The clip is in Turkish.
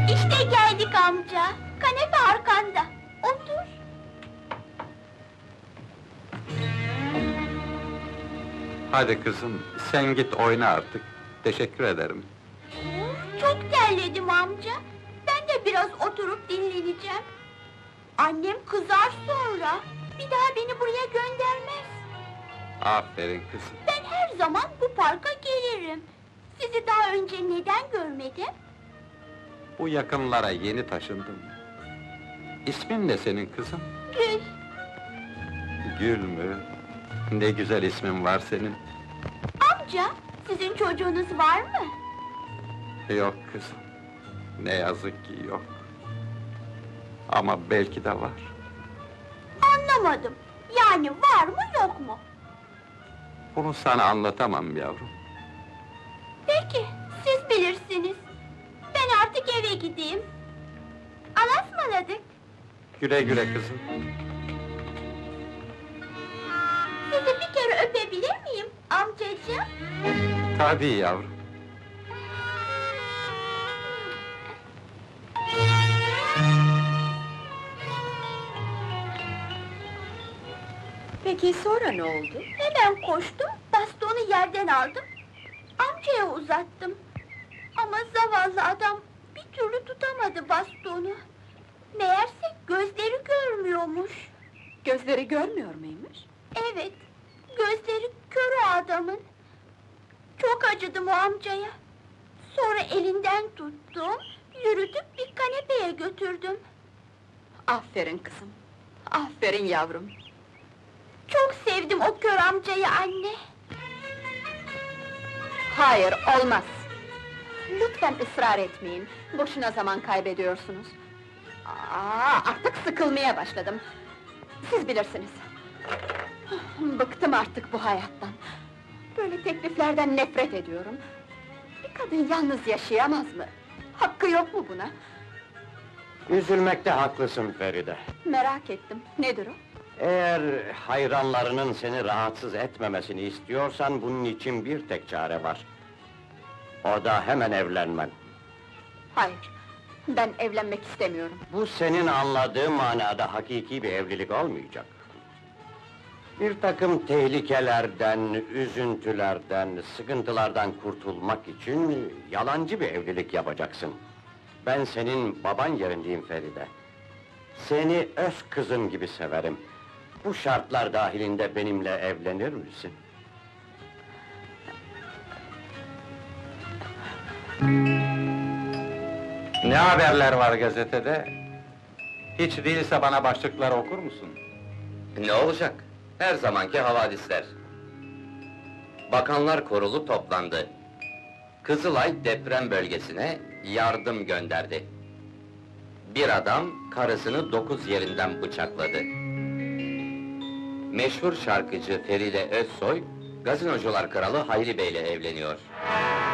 İşte geldik amca. Kanepe arkanda. Otur. Hadi kızım, sen git oyna artık. Teşekkür ederim. Çok terledim amca. Ben de biraz oturup dinleneceğim. Annem kızar sonra. Bir daha beni buraya göndermez. Aferin kızım. Ben her zaman bu parka gelirim. Sizi daha önce neden görmedim? Bu yakınlara yeni taşındım. İsmin ne senin kızım? Gül. Gül mü? Ne güzel ismin var senin. Amca, sizin çocuğunuz var mı? Yok kızım. Ne yazık ki yok. Ama belki de var. Anlamadım. Yani var mı yok mu? Bunu sana anlatamam yavrum. Peki, siz bilirsiniz. Ben artık eve gideyim. Anlatmadık. Güle güle kızım. Sizi bir kere öpebilir miyim amcacığım? Tabii yavrum. Peki sonra ne oldu? Hemen koştum, bastonu yerden aldım. Amcaya uzattım. Ama zavallı adam bir türlü tutamadı bastonu. Meğerse gözleri görmüyormuş. Gözleri görmüyor muymuş? Evet, gözleri kör o adamın. Çok acıdım o amcaya. Sonra elinden tuttum, yürütüp bir kanepeye götürdüm. Aferin kızım, aferin yavrum. Çok sevdim o kör amcayı anne. Hayır, olmaz! Lütfen ısrar etmeyin, boşuna zaman kaybediyorsunuz. Artık sıkılmaya başladım. Siz bilirsiniz. Bıktım artık bu hayattan. Böyle tekliflerden nefret ediyorum. Bir kadın yalnız yaşayamaz mı? Hakkı yok mu buna? Üzülmekte haklısın Feride. Merak ettim, nedir o? Eğer hayranlarının seni rahatsız etmemesini istiyorsan, bunun için bir tek çare var. O da hemen evlenmen. Hayır, ben evlenmek istemiyorum. Bu senin anladığın manada hakiki bir evlilik olmayacak. Bir takım tehlikelerden, üzüntülerden, sıkıntılardan kurtulmak için yalancı bir evlilik yapacaksın. Ben senin baban yerindeyim Feride. Seni öz kızım gibi severim. Bu şartlar dahilinde benimle evlenir misin? Ne haberler var gazetede? Hiç değilse bana başlıkları okur musun? Ne olacak? Her zamanki havadisler. Bakanlar Kurulu toplandı. Kızılay deprem bölgesine yardım gönderdi. Bir adam karısını 9 yerinden bıçakladı. Meşhur şarkıcı Feride Özsoy, Gazinocular Kralı Hayri Bey'le evleniyor.